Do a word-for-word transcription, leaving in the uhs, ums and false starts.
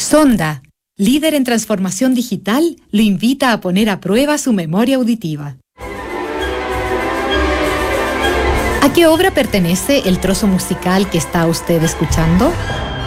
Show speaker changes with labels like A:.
A: Sonda, líder en transformación digital, lo invita a poner a prueba su memoria auditiva. ¿A qué obra pertenece el trozo musical que está usted escuchando?